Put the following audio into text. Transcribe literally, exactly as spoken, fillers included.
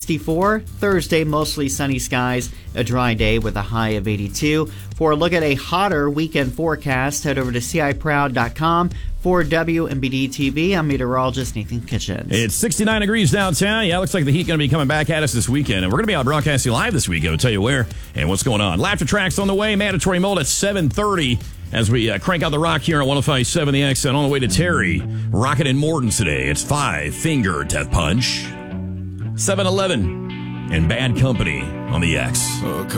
sixty-four. Thursday, mostly sunny skies, a dry day with a high of eighty-two. For a look at a hotter weekend forecast, head over to C I proud dot com. For W M B D T V, I'm meteorologist Nathan Kitchens. It's sixty-nine degrees downtown. Yeah, it looks like the heat going to be coming back at us this weekend. And we're going to be out broadcasting live this weekend. I'll tell you where and what's going on. Laughter Tracks on the way. Mandatory Mold at seven thirty as we uh, crank out the rock here on one oh five point seven The X. And on the way to Terry, Rocket and Morton today. It's Five Finger Death Punch, seven eleven, and Bad Company on the X. Oh,